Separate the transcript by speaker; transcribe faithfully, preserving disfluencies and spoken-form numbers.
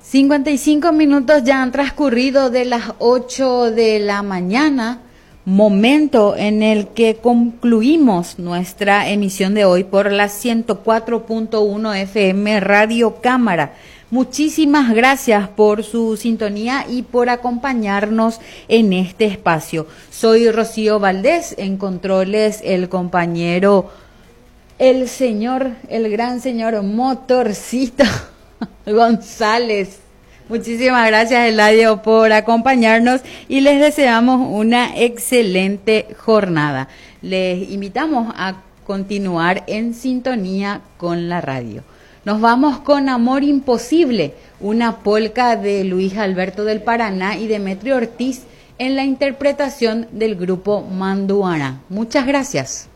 Speaker 1: cincuenta y cinco minutos ya han transcurrido de las ocho de la mañana, momento en el que concluimos nuestra emisión de hoy por la ciento cuatro punto uno F M Radio Cámara. Muchísimas gracias por su sintonía y por acompañarnos en este espacio. Soy Rocío Valdés, en controles el compañero, el señor, el gran señor Motorcito González. Muchísimas gracias, Eladio, por acompañarnos y les deseamos una excelente jornada. Les invitamos a continuar en sintonía con la radio. Nos vamos con Amor Imposible, una polca de Luis Alberto del Paraná y Demetrio Ortiz en la interpretación del grupo Manduara. Muchas gracias.